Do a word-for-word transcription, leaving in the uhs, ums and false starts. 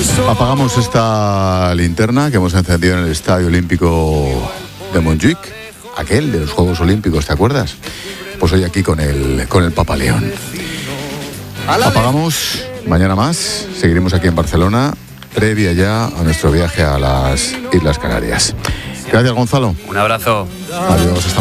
Apagamos esta linterna que hemos encendido en el Estadio Olímpico de Montjuic, aquel de los Juegos Olímpicos, ¿te acuerdas? Pues hoy aquí con el, con el Papa León. Apagamos, mañana más, seguiremos aquí en Barcelona, previa ya a nuestro viaje a las Islas Canarias. Gracias, Gonzalo. Un abrazo. Adiós, hasta